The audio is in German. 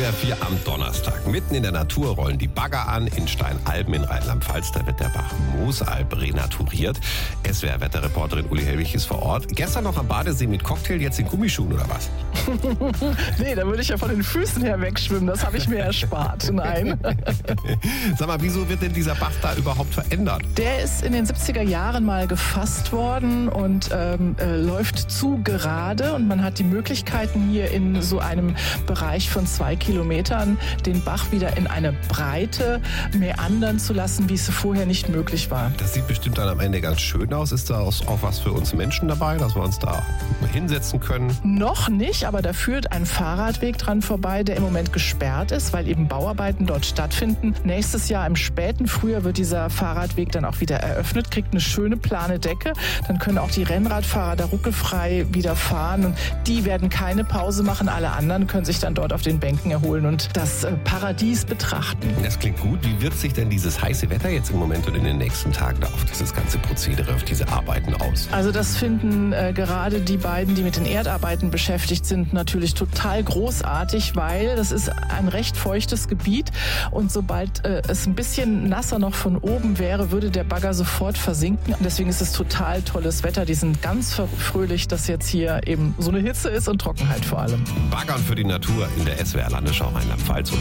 SWR 4 am Donnerstag. Mitten in der Natur rollen die Bagger an. In Steinalben in Rheinland-Pfalz, da wird der Bach Moosalb renaturiert. SWR-Wetterreporterin Uli Helwig ist vor Ort. Gestern noch am Badesee mit Cocktail, jetzt in Gummischuhen oder was? Nee, da würde ich ja von den Füßen her wegschwimmen. Das habe ich mir erspart. Nein. Sag mal, wieso wird denn dieser Bach da überhaupt verändert? Der ist in den 70er Jahren mal gefasst worden und läuft zu gerade. Und man hat die Möglichkeiten, hier in so einem Bereich von 2 Kilometern den Bach wieder in eine Breite meandern zu lassen, wie es vorher nicht möglich war. Das sieht bestimmt dann am Ende ganz schön aus. Ist da auch was für uns Menschen dabei, dass wir uns da hinsetzen können? Noch nicht, aber da führt ein Fahrradweg dran vorbei, der im Moment gesperrt ist, weil eben Bauarbeiten dort stattfinden. Nächstes Jahr im späten Frühjahr wird dieser Fahrradweg dann auch wieder eröffnet, kriegt eine schöne plane Decke. Dann können auch die Rennradfahrer da ruckelfrei wieder fahren. Und die werden keine Pause machen. Alle anderen können sich dann dort auf den Bänken erholen und das Paradies betrachten. Das klingt gut. Wie wirkt sich denn dieses heiße Wetter jetzt im Moment und in den nächsten Tagen da auf dieses ganze Prozedere, auf diese Arbeiten aus? Also das finden gerade die beiden, die mit den Erdarbeiten beschäftigt sind, natürlich total großartig, weil das ist ein recht feuchtes Gebiet und sobald es ein bisschen nasser noch von oben wäre, würde der Bagger sofort versinken. Und deswegen ist es total tolles Wetter. Die sind ganz fröhlich, dass jetzt hier eben so eine Hitze ist und Trockenheit vor allem. Baggern für die Natur in der SWR Landesschau Rheinland-Pfalz.